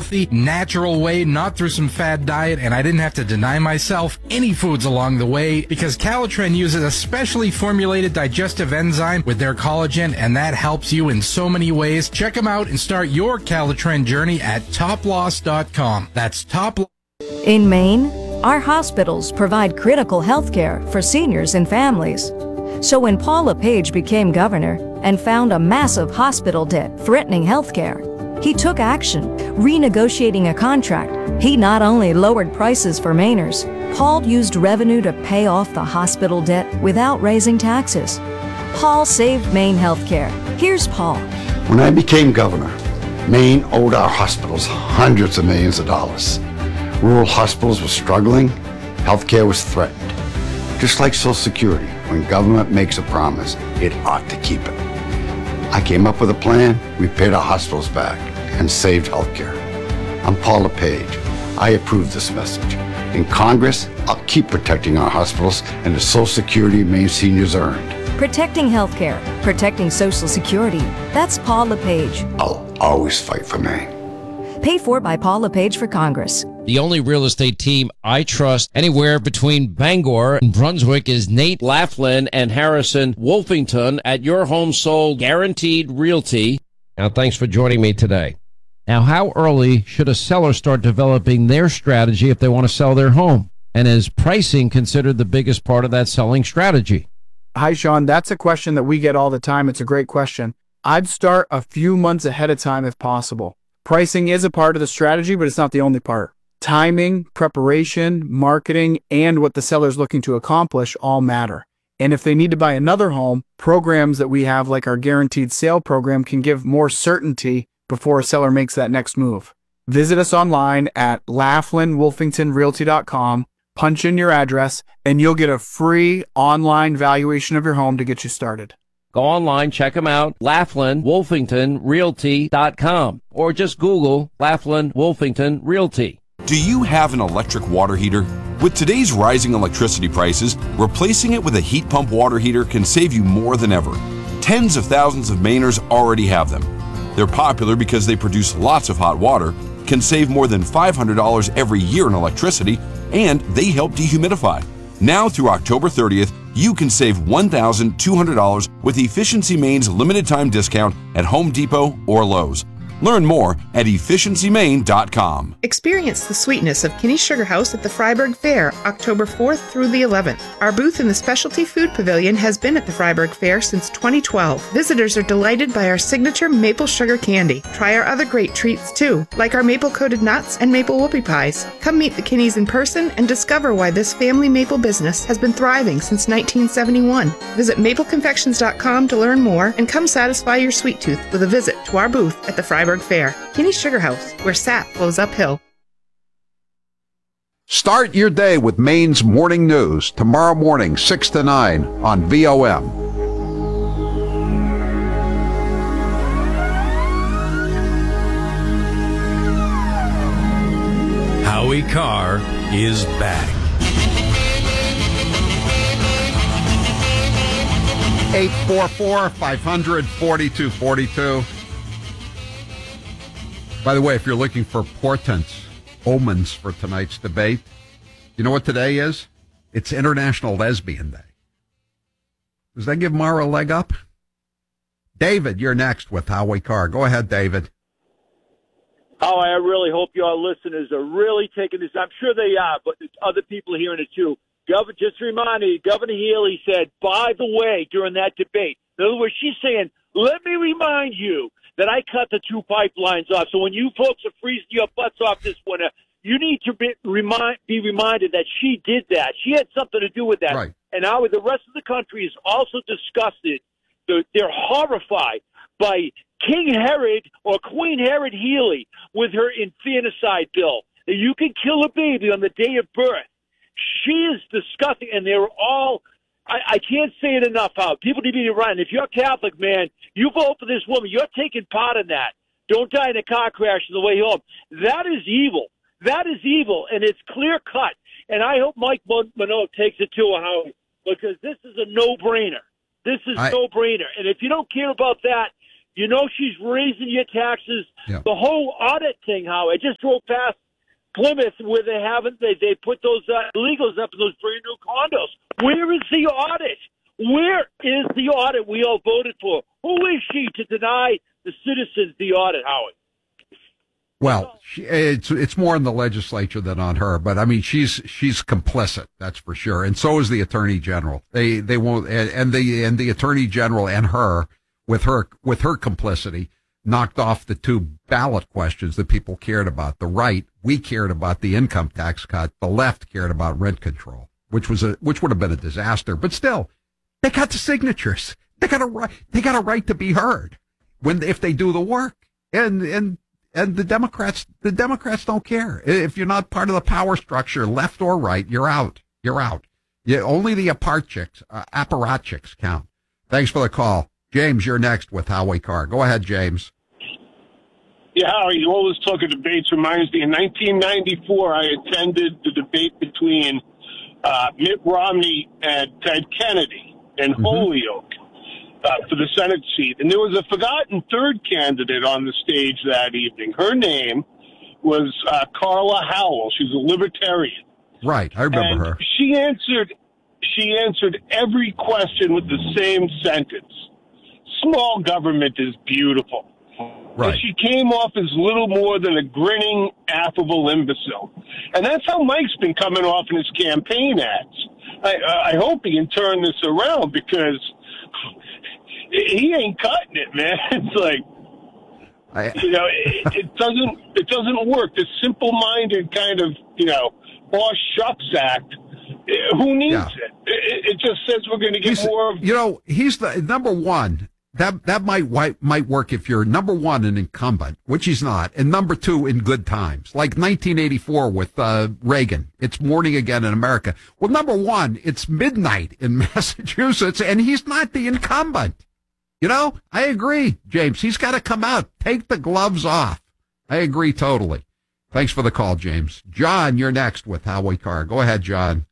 healthy, natural way, not through some fad diet, and I didn't have to deny myself any foods along the way because Calitren uses a specially formulated digestive enzyme with their collagen, and that helps you in so many ways. Check them out and start your Calitren journey at toploss.com. That's top. In Maine, our hospitals provide critical health care for seniors and families. So when Paul LePage became governor and found a massive hospital debt threatening health care, he took action, renegotiating a contract. He not only lowered prices for Mainers, Paul used revenue to pay off the hospital debt without raising taxes. Paul saved Maine healthcare. Here's Paul. When I became governor, Maine owed our hospitals hundreds of millions of dollars. Rural hospitals were struggling, healthcare was threatened. Just like Social Security, when government makes a promise, it ought to keep it. I came up with a plan, we paid our hospitals back, and saved healthcare. I'm Paul LePage. I approve this message. In Congress, I'll keep protecting our hospitals and the Social Security Maine seniors earned. Protecting healthcare, protecting Social Security. That's Paul LePage. I'll always fight for Maine. Paid for by Paul LePage for Congress. The only real estate team I trust anywhere between Bangor and Brunswick is Nate Laughlin and Harrison Wolfington at Your Home Sold Guaranteed Realty. Now, thanks for joining me today. Now, how early should a seller start developing their strategy if they want to sell their home? And is pricing considered the biggest part of that selling strategy? Hi, Sean. That's a question that we get all the time. It's a great question. I'd start a few months ahead of time if possible. Pricing is a part of the strategy, but it's not the only part. Timing, preparation, marketing, and what the seller's looking to accomplish all matter. And if they need to buy another home, programs that we have, like our guaranteed sale program, can give more certainty before a seller makes that next move. Visit us online at LaughlinWolfingtonRealty.com, punch in your address, and you'll get a free online valuation of your home to get you started. Go online, check them out, LaughlinWolfingtonRealty.com, or just Google Laughlin Wolfington Realty. Do you have an electric water heater? With today's rising electricity prices, replacing it with a heat pump water heater can save you more than ever. Tens of thousands of Mainers already have them. They're popular because they produce lots of hot water, can save more than $500 every year in electricity, and they help dehumidify. Now through October 30th, you can save $1,200 with Efficiency Maine's limited time discount at Home Depot or Lowe's. Learn more at efficiencymaine.com. Experience the sweetness of Kinney Sugar House at the Freiburg Fair, October 4th through the 11th. Our booth in the Specialty Food Pavilion has been at the Freiburg Fair since 2012. Visitors are delighted by our signature maple sugar candy. Try our other great treats too, like our maple-coated nuts and maple whoopie pies. Come meet the Kinneys in person and discover why this family maple business has been thriving since 1971. Visit mapleconfections.com to learn more and come satisfy your sweet tooth with a visit to our booth at the Freiburg Fair. Kinney Sugar House, where sap flows uphill. Start your day with Maine's Morning News tomorrow morning, 6 to 9 on VOM. Howie Carr is back. 844-500-4242. By the way, if you're looking for portents, omens for tonight's debate, you know what today is? It's International Lesbian Day. Does that give Mara a leg up? David, you're next with Howie Carr. Go ahead, David. Howie, I really hope your listeners are really taking this. I'm sure they are, but there's other people hearing it too. Just remind me, Governor Healy said, by the way, during that debate, in other words, she's saying, let me remind you that I cut the two pipelines off. So when you folks are freezing your butts off this winter, you need to be reminded that she did that. She had something to do with that. Right. And now the rest of the country is also disgusted. They're horrified by King Herod or Queen Herod Healy with her infanticide bill. You can kill a baby on the day of birth. She is disgusting, and they're all I can't say it enough, how people need to be right. And if you're Catholic, man, you vote for this woman. You're taking part in that. Don't die in a car crash on the way home. That is evil. That is evil, and it's clear cut. And I hope Mike Minogue takes it to Howie, because this is a no-brainer. This is no-brainer. And if you don't care about that, You know she's raising your taxes. Yeah. The whole audit thing, How I just drove past Plymouth where they put those illegals up in those brand new condos. Where is the audit? Where is the audit we all voted for? Who is she to deny the citizens the audit, Howard? Well, it's more in the legislature than on her, but I mean she's complicit, that's for sure, and so is the Attorney General. They won't, and the Attorney General and her with her complicity knocked off the two ballot questions that people cared about. The right, we cared about the income tax cut. The left cared about rent control, which would have been a disaster. But still, they got the signatures. They got a right to be heard if they do the work. And the Democrats don't care. If you're not part of the power structure, left or right, you're out. You're out. Only the apparatchiks count. Thanks for the call. James, you're next with Howie Carr. Go ahead, James. Yeah, Howie, you always talk of debates. Reminds me, in 1994, I attended the debate between Mitt Romney and Ted Kennedy in Holyoke for the Senate seat. And there was a forgotten third candidate on the stage that evening. Her name was Carla Howell. She's a libertarian. Right, I remember her. She answered every question with the same sentence. Small government is beautiful. Right. And she came off as little more than a grinning, affable imbecile. And that's how Mike's been coming off in his campaign ads. I hope he can turn this around because he ain't cutting it, man. It's like, it doesn't work. This simple-minded kind of, boss shucks act. Who needs it? It just says we're going to get more of. He's the number one. That might work if you're number one, an incumbent, which he's not, and number two, in good times, like 1984 with Reagan. It's morning again in America. Well, number one, it's midnight in Massachusetts, and he's not the incumbent. I agree, James. He's got to come out, take the gloves off. I agree totally. Thanks for the call, James. John, you're next with Howie Carr. Go ahead, John.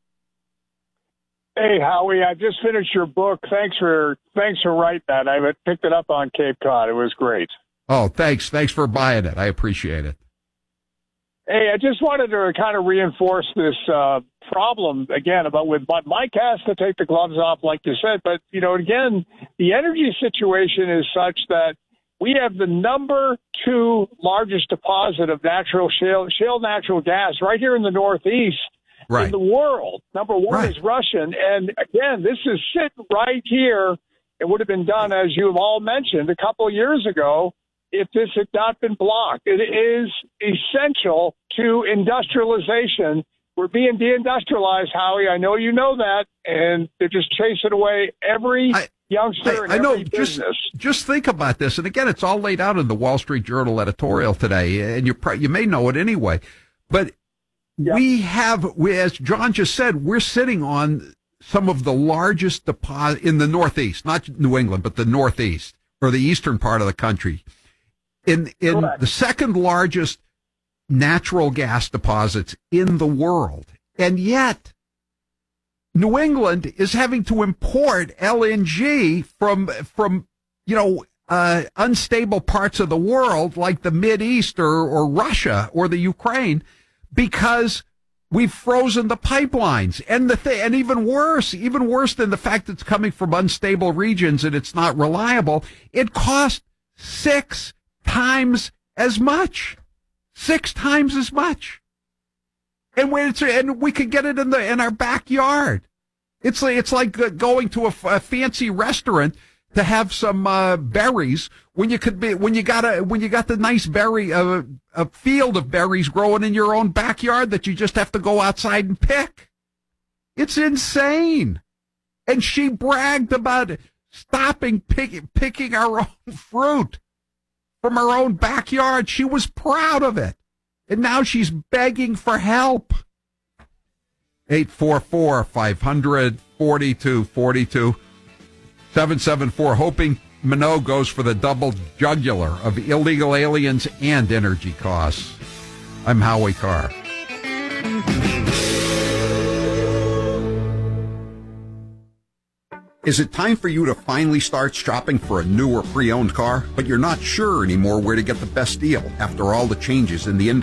Hey, Howie, I just finished your book. Thanks for writing that. I picked it up on Cape Cod. It was great. Oh, thanks. Thanks for buying it. I appreciate it. Hey, I just wanted to kind of reinforce this problem again about with Mike has to take the gloves off, like you said. But, again, the energy situation is such that we have the number 2 largest deposit of shale natural gas right here in the Northeast. Right. In the world. Number 1 is Russian. And again, this is sitting right here. It would have been done, as you have all mentioned, a couple of years ago if this had not been blocked. It is essential to industrialization. We're being deindustrialized, Howie. I know you know that. And they're just chasing away every youngster and every business. Just think about this. And again, it's all laid out in the Wall Street Journal editorial today. And you may know it anyway. But we as John just said, we're sitting on some of the largest deposit in the Northeast, not New England, but the Northeast or the eastern part of the country. In the second largest natural gas deposits in the world. And yet New England is having to import LNG from unstable parts of the world like the Mideast or Russia or the Ukraine, because we've frozen the pipelines. And even worse than the fact that it's coming from unstable regions and it's not reliable, it costs 6 times as much. 6 times as much. And we could get it in our backyard. It's like going to a fancy restaurant to have some berries when you got the nice berry a field of berries growing in your own backyard that you just have to go outside and pick. It's insane. And she bragged about stopping picking our own fruit from her own backyard. She was proud of it. And now she's begging for help. 844-500-4242. 774, hoping Minogue goes for the double jugular of illegal aliens and energy costs. I'm Howie Carr. Is it time for you to finally start shopping for a new or pre-owned car, but you're not sure anymore where to get the best deal after all the changes in the industry?